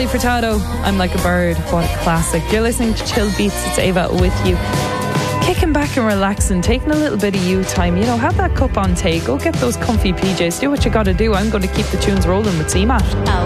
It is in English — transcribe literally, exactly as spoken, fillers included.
Furtado, I'm Like a Bird. What a classic. You're listening to Chill Beats. It's Ava with you. Kicking back and relaxing, taking a little bit of you time. You know, have that cup on take. Go get those comfy P Js. Do what you got to do. I'm going to keep the tunes rolling with C MAT. Oh.